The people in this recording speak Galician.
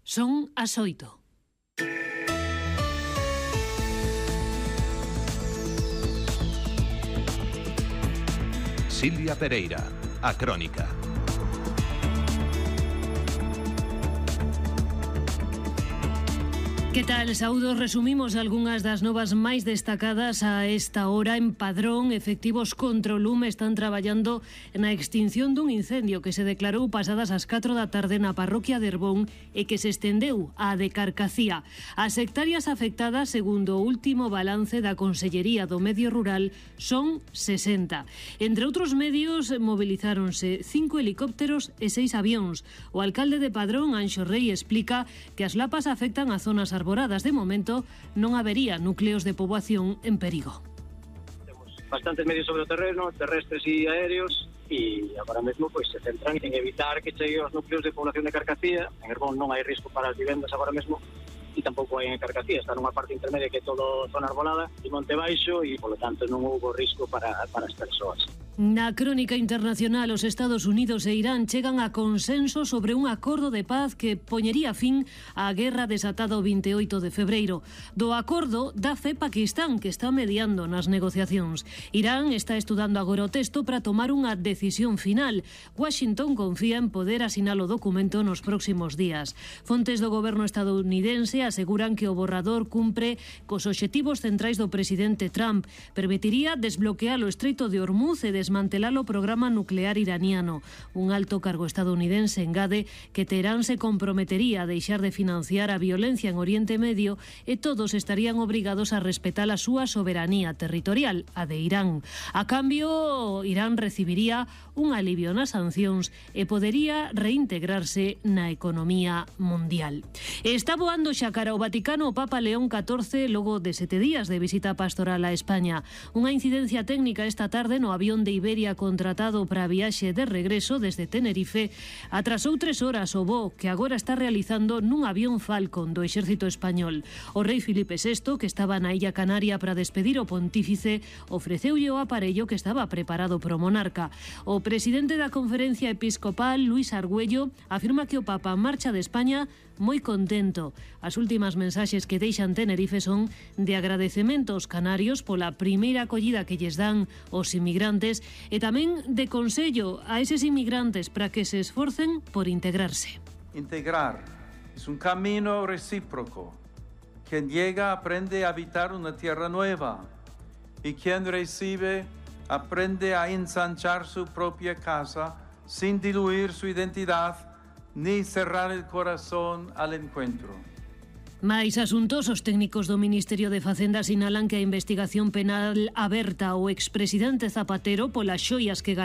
Son as 8. Silvia Pereira, a Crónica. Que tal, saúdos? Resumimos algunhas das novas máis destacadas a esta hora. En Padrón, efectivos contra o lume están traballando na extinción dun incendio que se declarou pasadas as 4 da tarde na parroquia de Herbón e que se estendeu á de Carcacía. As hectáreas afectadas, segundo o último balance da Consellería do Medio Rural, son 60. Entre outros medios, movilizáronse 5 helicópteros e 6 avións. O alcalde de Padrón, Anxo Rei, explica que as lapas afectan a zonas arboladas. De momento non habería núcleos de poboación en perigo. Temos bastantes medios sobre o terreno, terrestres e aéreos, e agora mesmo pois se centran en evitar que cheguen os núcleos de población de Carcacía. En Herbón non hai risco para as vivendas agora mesmo, e tampouco hai en Carcacía, está nunha parte intermedia que é todo zona arbolada e monte baixo, e polo tanto non houve risco para as persoas. Na crónica internacional, os Estados Unidos e Irán chegan a consenso sobre un acordo de paz que poñería fin á guerra desatada o 28 de febreiro. Do acordo dá fe Paquistán, que está mediando nas negociacións. Irán está estudando agora o texto para tomar unha decisión final. Washington confía en poder asinar o documento nos próximos días. Fontes do goberno estadounidense aseguran que o borrador cumpre cos obxectivos centrais do presidente Trump. Permitiría desbloquear o Estreito de Hormuz e desmantelar o programa nuclear iraniano. Un alto cargo estadounidense engade que Teherán se comprometería a deixar de financiar a violencia en Oriente Medio e todos estarían obrigados a respetar a súa soberanía territorial, a de Irán. A cambio, Irán recibiría un alivio nas sancións e podería reintegrarse na economía mundial. Está voando xa cara ao Vaticano o Papa León XIV logo de 7 días de visita pastoral a España. Unha incidencia técnica esta tarde no avión de Iberia contratado para a viaxe de regreso desde Tenerife atrasou 3 horas o voo que agora está realizando nun avión Falcon do Exército Español. O rei Filipe VI, que estaba na Illa Canaria para despedir o pontífice, ofreceulle o aparello que estaba preparado pro monarca. O presidente da Conferencia Episcopal, Luis Argüello, afirma que o Papa marcha de España moi contento. As últimas mensaxes que deixan Tenerife son de agradecemento aos canarios pola primeira acollida que lles dan os inmigrantes e tamén de consello a eses inmigrantes para que se esforcen por integrarse. Integrar es un camino recíproco. Quien llega aprende a habitar una tierra nueva y quien recibe aprende a ensanchar su propia casa sin diluir su identidad ni cerrar el corazón al encuentro. Mais asuntos, os técnicos do Ministerio de Facenda sinalan que a investigación penal aberta ao expresidente Zapatero polas xoias que